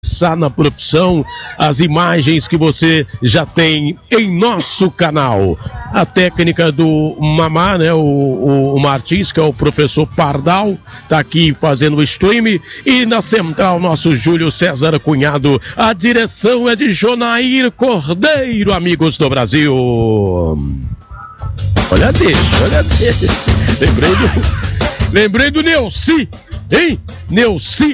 Na profissão, as imagens que você já tem em nosso canal. A técnica do Mamá, né? O Martins, que é o professor Pardal, tá aqui fazendo o stream. E na central, nosso Júlio César Cunhado. A direção é de Jonair Cordeiro, amigos do Brasil. Olha deixa. Lembrei do Neuci, hein? Neuci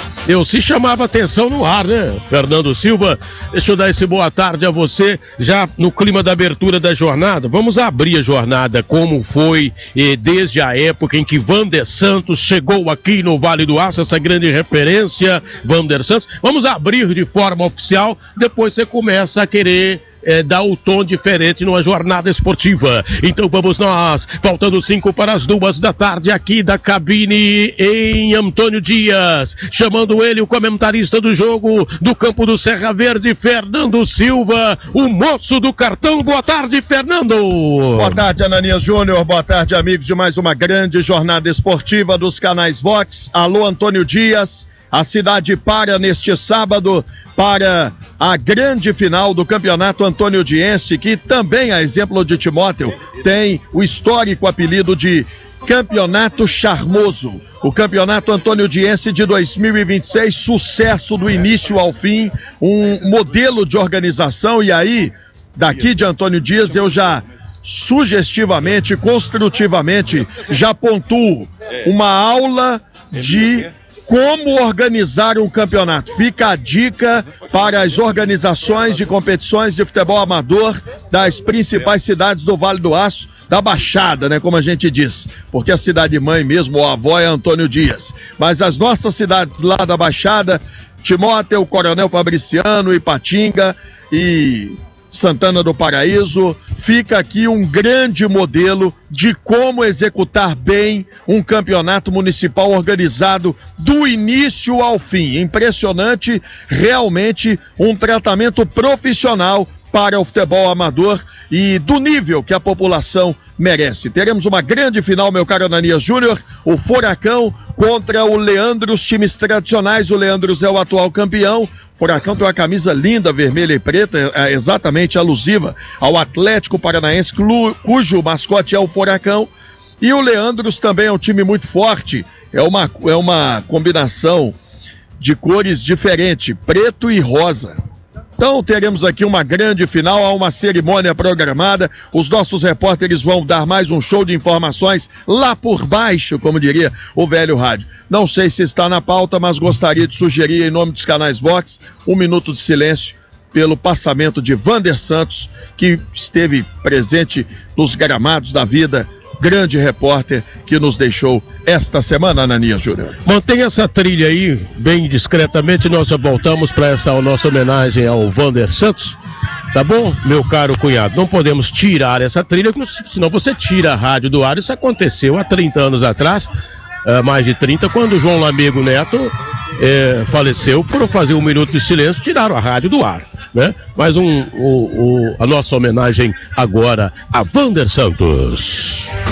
chamava atenção no ar, né? Fernando Silva, deixa eu dar esse boa tarde a você, já no clima da abertura da jornada. Vamos abrir a jornada como foi desde a época em que Wander Santos chegou aqui no Vale do Aço, essa grande referência, Wander Santos. Vamos abrir de forma oficial, depois você começa a querer dar o tom diferente numa jornada esportiva. Então vamos nós, faltando 5 para as 2 da tarde aqui da cabine em Antônio Dias, chamando ele, o comentarista do jogo do campo do Serra Verde, Fernando Silva, o moço do cartão. Boa tarde, Fernando. Boa tarde, Ananias Júnior, boa tarde, amigos de mais uma grande jornada esportiva dos canais Vox. Alô, Antônio Dias. A cidade para neste sábado para a grande final do Campeonato Antônio Diense, que também, a exemplo de Timóteo, tem o histórico apelido de Campeonato Charmoso. O Campeonato Antônio Diense de 2026, sucesso do início ao fim, um modelo de organização. E aí, daqui de Antônio Dias, eu já sugestivamente, construtivamente, já pontuo uma aula de como organizar um campeonato. Fica a dica para as organizações de competições de futebol amador das principais cidades do Vale do Aço, da Baixada, né, como a gente diz, porque a cidade mãe mesmo, a avó, é Antônio Dias. Mas as nossas cidades lá da Baixada, Timóteo, Coronel Fabriciano, Ipatinga e Santana do Paraíso, fica aqui um grande modelo de como executar bem um campeonato municipal organizado do início ao fim. Impressionante, realmente um tratamento profissional para o futebol amador e do nível que a população merece. Teremos uma grande final, meu caro Ananias Júnior, o Furacão contra o Leandros, times tradicionais. O Leandros é o atual campeão. O Furacão tem uma camisa linda, vermelha e preta, exatamente alusiva ao Atlético Paranaense, cujo mascote é o Furacão. E o Leandros também é um time muito forte, é uma combinação de cores diferente, preto e rosa. Então teremos aqui uma grande final, há uma cerimônia programada, os nossos repórteres vão dar mais um show de informações lá por baixo, como diria o velho rádio. Não sei se está na pauta, mas gostaria de sugerir em nome dos canais Vox, 1 minuto de silêncio pelo passamento de Wander Santos, que esteve presente nos gramados da vida, grande repórter que nos deixou esta semana, Ananias Júnior. Mantenha essa trilha aí, bem discretamente, nós já voltamos para essa nossa homenagem ao Wander Santos, tá bom, meu caro cunhado? Não podemos tirar essa trilha, senão você tira a rádio do ar. Isso aconteceu há 30 anos atrás, mais de 30, quando o João Lamego Neto faleceu, foram fazer 1 minuto de silêncio, tiraram a rádio do ar, né? Mais a nossa homenagem agora a Wander Santos.